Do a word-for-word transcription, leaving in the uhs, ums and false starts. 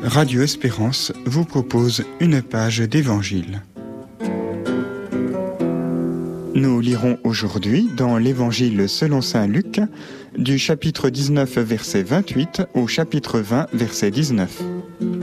Radio Espérance vous propose une page d'Évangile. Nous lirons aujourd'hui dans l'Évangile selon saint Luc, du chapitre dix-neuf, verset vingt-huit au chapitre vingt, verset dix-neuf.